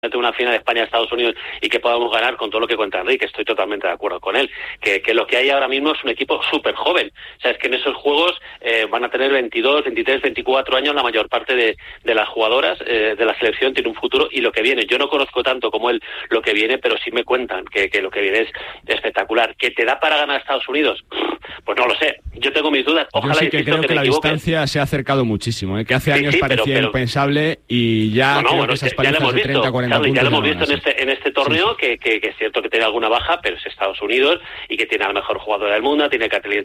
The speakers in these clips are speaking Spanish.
una final de España-Estados Unidos y que podamos ganar con todo lo que cuenta Enrique, estoy totalmente de acuerdo con él, que lo que hay ahora mismo es un equipo súper joven, o sea, es que en esos juegos van a tener 22, 23, 24 años la mayor parte de las jugadoras de la selección, tiene un futuro y lo que viene, yo no conozco tanto como él lo que viene, pero sí me cuentan que lo que viene es espectacular. ¿Que te da para ganar a Estados Unidos? Pues no lo sé, yo tengo mis dudas, ojalá. Yo sí que creo que la distancia se ha acercado muchísimo, que hace años parecía impensable y ya creo que esas palizas de 30, 40 puntos ya lo hemos visto en este torneo, sí. que es cierto que tiene alguna baja, pero es Estados Unidos y que tiene a la mejor jugadora del mundo, tiene Kathleen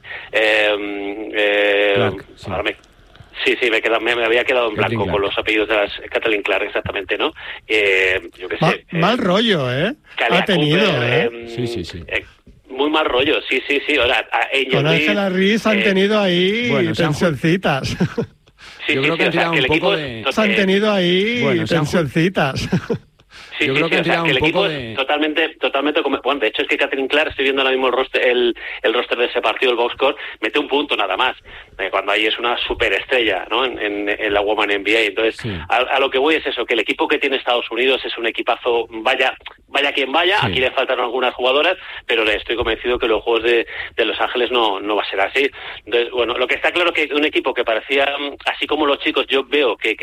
Clark, sí. Ahora me había quedado en blanco con los apellidos de las Kathleen Clark, exactamente, ¿no? Yo qué sé. Mal rollo, ha tenido, Sí. Muy mal rollo, sí. Ahora, con Ángela Riz han tenido ahí tensioncitas. Sí, yo creo que han tirado un poco de... Han tenido ahí tensioncitas. Sí, creo que han tirado un poco de... Totalmente bueno, de hecho es que Kathleen Clark, estoy viendo ahora mismo el roster de ese partido, el box score, mete un punto nada más, cuando ahí es una superestrella, ¿no? En la Women NBA. Entonces, sí. a lo que voy es eso, que el equipo que tiene Estados Unidos es un equipazo, vaya quien vaya, sí. Aquí le faltan algunas jugadoras, pero estoy convencido que los Juegos de Los Ángeles no va a ser así. Entonces, bueno, lo que está claro que un equipo que parecía, así como los chicos, yo veo que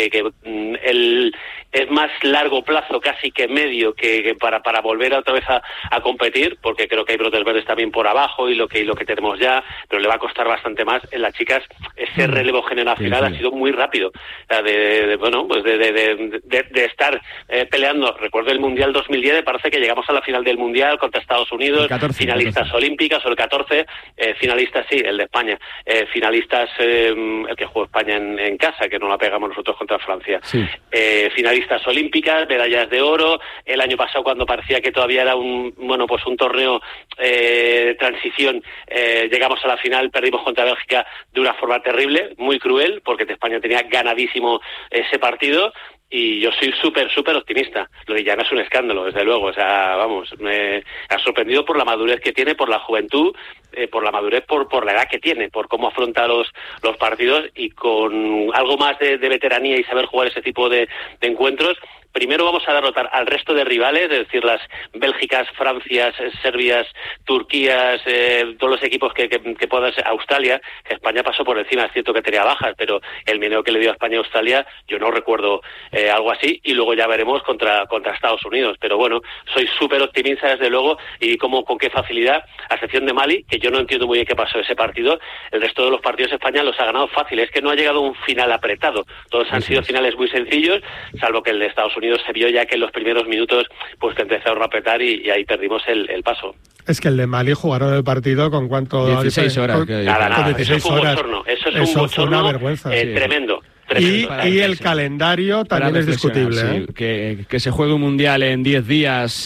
es más largo plazo casi que medio que para volver otra vez a competir, porque creo que hay brotes verdes también por abajo y lo que tenemos ya, pero le va a costar bastante más. En las chicas ese relevo generacional ha sido muy rápido, de estar peleando. Recuerdo el Mundial 2010, parece que llegamos a la final del Mundial contra Estados Unidos, 14, finalistas 14. Olímpicas, o el 14, finalistas, sí, el de España, finalistas, el que jugó España en casa, que no la pegamos nosotros contra Francia, sí. Finalistas olímpicas, medallas de oro. El año pasado, cuando parecía que todavía era un torneo transición, llegamos a la final, perdimos contra Bélgica de una forma terrible, muy cruel, porque España tenía ganadísimo ese partido. Y yo soy súper optimista. Lo de Yana es un escándalo, desde luego. O sea, vamos, me ha sorprendido por la madurez que tiene, por la juventud, por la madurez, por la edad que tiene, por cómo afronta los partidos y con algo más de veteranía y saber jugar ese tipo de encuentros. Primero vamos a derrotar al resto de rivales, es decir, las Bélgicas, Francias, Serbias, Turquías, todos los equipos que puedan ser, Australia, que España pasó por encima, es cierto que tenía bajas, pero el meneo que le dio a España a Australia, yo no recuerdo algo así, y luego ya veremos contra Estados Unidos. Pero bueno, soy súper optimista desde luego, y con qué facilidad, a excepción de Mali, que yo no entiendo muy bien qué pasó ese partido, el resto de los partidos España los ha ganado fácil, es que no ha llegado a un final apretado, todos han sido finales muy sencillos, salvo que el de Estados Unidos se vio ya que en los primeros minutos pues que empezaron a apretar y ahí perdimos el paso. Es que el de Mali jugaron el partido con cuánto... 16 horas. Nada, 16 horas. Eso es un bochorno una vergüenza. Tremendo. Y el calendario también es discutible. Sí, que se juegue un mundial en 10 días...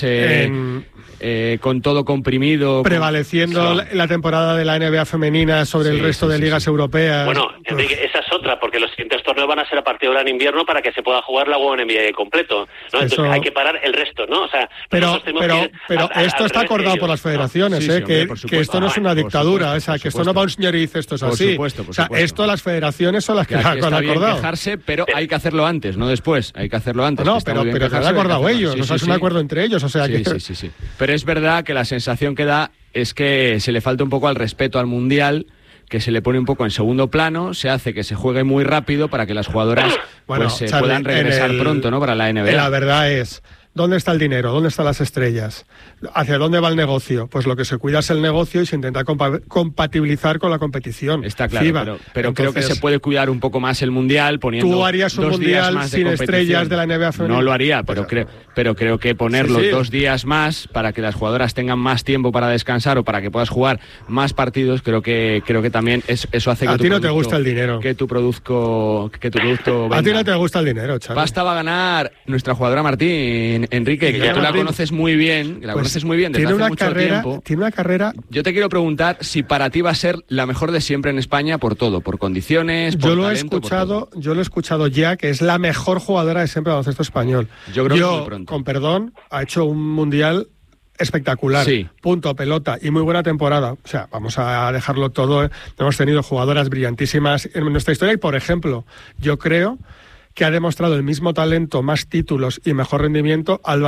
con todo comprimido, prevaleciendo la temporada de la NBA femenina sobre el resto de ligas europeas. Bueno, Enrique, esa es otra, porque los siguientes torneos van a ser a partir de ahora en invierno para que se pueda jugar la Women NBA completo, ¿no? Entonces hay que parar el resto, ¿no? O sea, pero esto está acordado por las federaciones, que esto no es una dictadura, o sea, que esto no va un señor y dice esto es así. Por supuesto. Esto las federaciones son las que han acordado. Quejarse, pero hay que hacerlo antes, no después. Hay que hacerlo antes. No, pero se han acordado ellos, no es un acuerdo entre ellos, o sea que... Sí. Pero es verdad que la sensación que da es que se le falta un poco al respeto al Mundial, que se le pone un poco en segundo plano, se hace que se juegue muy rápido para que las jugadoras puedan regresar pronto, ¿no? Para la NBA. La verdad es, ¿dónde está el dinero? ¿Dónde están las estrellas? ¿Hacia dónde va el negocio? Pues lo que se cuida es el negocio y se intenta compatibilizar con la competición. Está claro, pero creo que se puede cuidar un poco más el Mundial poniendo... ¿Tú harías un Mundial sin estrellas de la NBA femenina? No lo haría, pero creo que ponerlo 2 días más para que las jugadoras tengan más tiempo para descansar o para que puedas jugar más partidos, creo que también eso hace que a ti no te gusta el dinero. Que tu producto venga. A ti no te gusta el dinero, chaval. Pasta va a ganar nuestra jugadora Martín, Enrique, que tú la conoces muy bien, desde hace mucho tiempo. Tiene una carrera... Yo te quiero preguntar si para ti va a ser la mejor de siempre en España por todo, por condiciones, por talento, yo lo he escuchado ya, que es la mejor jugadora de siempre de baloncesto español. Yo creo que muy pronto. Con perdón, ha hecho un mundial espectacular, punto, pelota y muy buena temporada. O sea, vamos a dejarlo todo. Hemos tenido jugadoras brillantísimas en nuestra historia y, por ejemplo, yo creo que ha demostrado el mismo talento, más títulos y mejor rendimiento, Alba